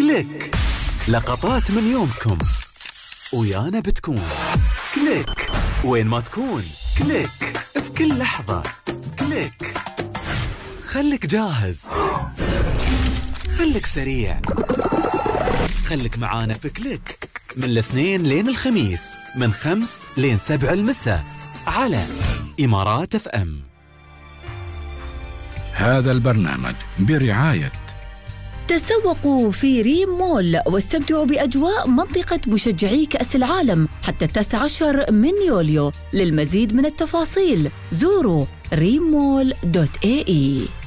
كليك، لقطات من يومكم ويانا بتكون كليك وين ما تكون. كليك في كل لحظة. كليك، خليك جاهز، خليك سريع، خليك معانا في كليك من الاثنين لين الخميس من 5 لين 7 المساء على إمارات اف ام. هذا البرنامج برعاية تسوقوا في ريم مول واستمتعوا بأجواء منطقة مشجعي كأس العالم حتى 19 من يوليو. للمزيد من التفاصيل زوروا rimmall.ae.